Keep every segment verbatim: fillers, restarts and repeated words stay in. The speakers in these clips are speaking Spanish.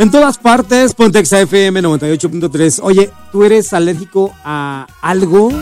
En todas partes, Pontexa F M noventa y ocho punto tres. Oye, ¿tú eres alérgico a algo?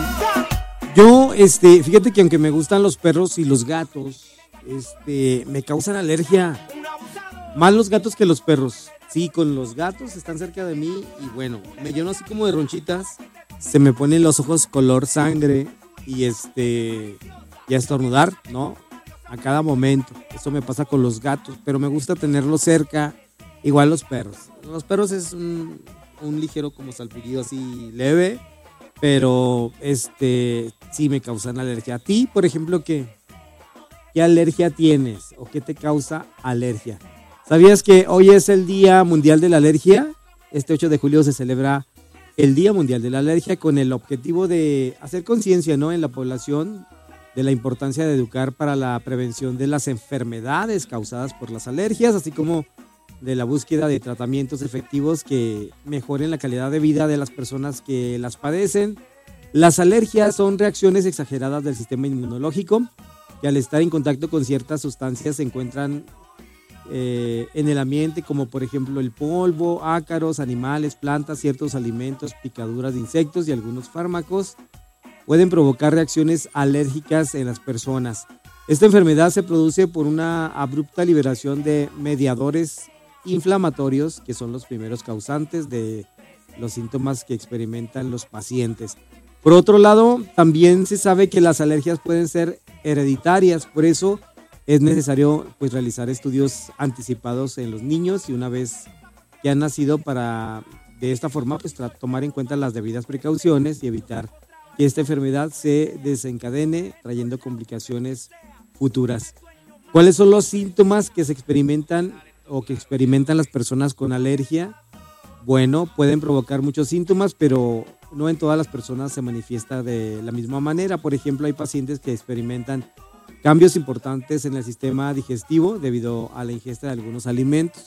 Yo, este, fíjate que aunque me gustan los perros y los gatos, este, me causan alergia. Más los gatos que los perros. Sí, con los gatos están cerca de mí y bueno, me lleno así como de ronchitas. Se me ponen los ojos color sangre y este, y a estornudar, ¿no? A cada momento. Eso me pasa con los gatos, pero me gusta tenerlos cerca. Igual los perros. Los perros es un, un ligero como salpullido así leve, pero este sí me causan alergia. A ti, por ejemplo, ¿qué, qué alergia tienes o qué te causa alergia? ¿Sabías que hoy es el Día Mundial de la Alergia? Este ocho de julio se celebra el Día Mundial de la Alergia con el objetivo de hacer conciencia, ¿no?, en la población de la importancia de educar para la prevención de las enfermedades causadas por las alergias, así como de la búsqueda de tratamientos efectivos que mejoren la calidad de vida de las personas que las padecen. Las alergias son reacciones exageradas del sistema inmunológico que al estar en contacto con ciertas sustancias se encuentran eh, en el ambiente, como por ejemplo el polvo, ácaros, animales, plantas, ciertos alimentos, picaduras de insectos y algunos fármacos pueden provocar reacciones alérgicas en las personas. Esta enfermedad se produce por una abrupta liberación de mediadores inflamatorios, que son los primeros causantes de los síntomas que experimentan los pacientes. Por otro lado, también se sabe que las alergias pueden ser hereditarias, por eso es necesario pues realizar estudios anticipados en los niños y una vez que han nacido para de esta forma pues tra- tomar en cuenta las debidas precauciones y evitar que esta enfermedad se desencadene trayendo complicaciones futuras. ¿Cuáles son los síntomas que se experimentan o que experimentan las personas con alergia? Bueno, pueden provocar muchos síntomas, pero no en todas las personas se manifiesta de la misma manera. Por ejemplo, hay pacientes que experimentan cambios importantes en el sistema digestivo debido a la ingesta de algunos alimentos.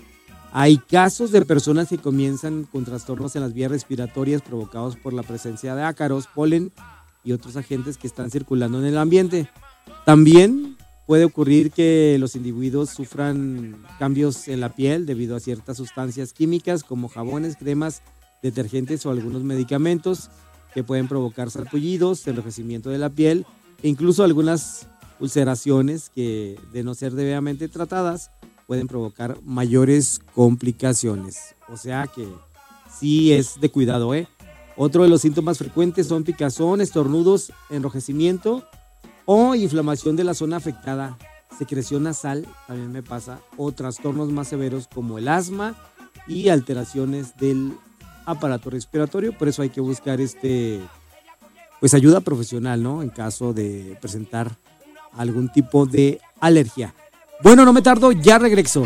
Hay casos de personas que comienzan con trastornos en las vías respiratorias provocados por la presencia de ácaros, polen y otros agentes que están circulando en el ambiente. También puede ocurrir que los individuos sufran cambios en la piel debido a ciertas sustancias químicas como jabones, cremas, detergentes o algunos medicamentos que pueden provocar sarpullidos, enrojecimiento de la piel e incluso algunas ulceraciones que, de no ser debidamente tratadas, pueden provocar mayores complicaciones. O sea que sí es de cuidado, ¿eh? Otro de los síntomas frecuentes son picazón, estornudos, enrojecimiento o inflamación de la zona afectada, secreción nasal, también me pasa, o trastornos más severos como el asma y alteraciones del aparato respiratorio. Por eso hay que buscar este, pues ayuda profesional, ¿no?, en caso de presentar algún tipo de alergia. Bueno, no me tardo, ya regreso.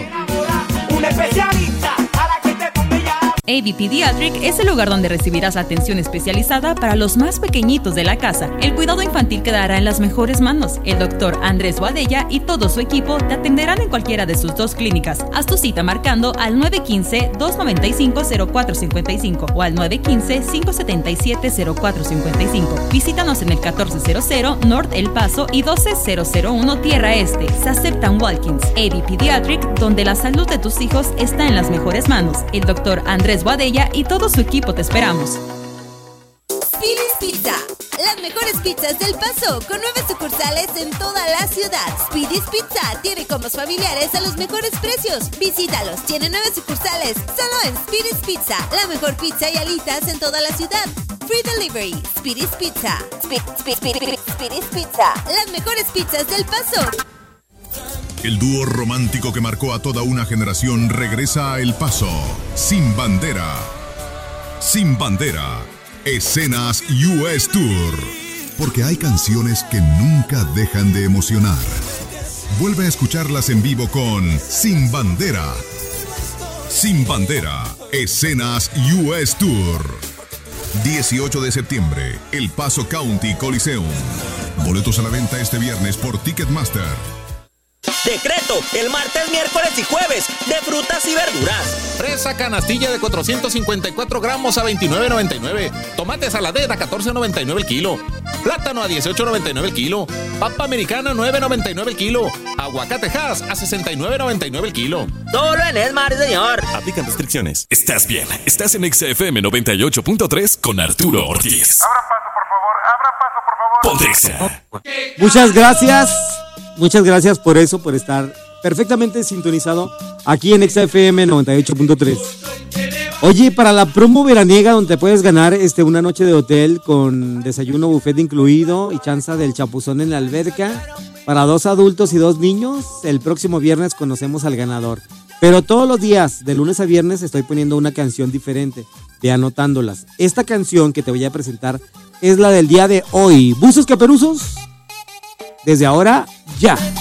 Un especialista para que te ponga ya. A B Pediatric es el lugar donde recibirás atención especializada para los más pequeñitos de la casa. El cuidado infantil quedará en las mejores manos. El doctor Andrés Boadella y todo su equipo te atenderán en cualquiera de sus dos clínicas. Haz tu cita marcando al nueve uno cinco, dos nueve cinco, cero cuatro cinco cinco o al nueve uno cinco, cinco siete siete, cero cuatro cinco cinco. Visítanos en el catorce cero cero North El Paso y doce mil uno Tierra Este. Se aceptan walk-ins. A B Pediatric, donde la salud de tus hijos está en las mejores manos. El doctor Andrés Boadella y todo su equipo te esperamos. Speedy's Pizza, las mejores pizzas del Paso, con nueve sucursales en toda la ciudad. Speedy's Pizza tiene combos familiares a los mejores precios. Visítalos, tiene nueve sucursales, solo en Speedy's Pizza, la mejor pizza y alitas en toda la ciudad. Free Delivery, Speedy's Pizza. Speed, speed, speed, speed, Speedy's Pizza, las mejores pizzas del Paso. El dúo romántico que marcó a toda una generación regresa a El Paso. Sin Bandera. Sin Bandera. Escenas U S Tour. Porque hay canciones que nunca dejan de emocionar. Vuelve a escucharlas en vivo con Sin Bandera. Sin Bandera. Escenas U S Tour. dieciocho de septiembre. El Paso County Coliseum. Boletos a la venta este viernes por Ticketmaster. Decreto el martes, miércoles y jueves de frutas y verduras. Fresa canastilla de cuatrocientos cincuenta y cuatro gramos a veintinueve noventa y nueve. Tomate saladera a catorce noventa y nueve el kilo. Plátano a dieciocho noventa y nueve el kilo. Papa americana nueve noventa y nueve el kilo. Aguacate Hass a sesenta y nueve noventa y nueve el kilo. Solo en Esmar, señor. Aplican restricciones. Estás bien. Estás en X F M noventa y ocho punto tres con Arturo Ortiz. Abra paso, por favor. Abra paso, por favor. Ponte Exa. Muchas gracias. Muchas gracias por eso, por estar perfectamente sintonizado aquí en X F M noventa y ocho punto tres. Oye, para la promo veraniega donde te puedes ganar este, una noche de hotel con desayuno buffet incluido y chanza del chapuzón en la alberca para dos adultos y dos niños, el próximo viernes conocemos al ganador. Pero todos los días, de lunes a viernes, estoy poniendo una canción diferente, ve anotándolas. Esta canción que te voy a presentar es la del día de hoy. ¿Buzos caperuzos? Desde ahora, ya.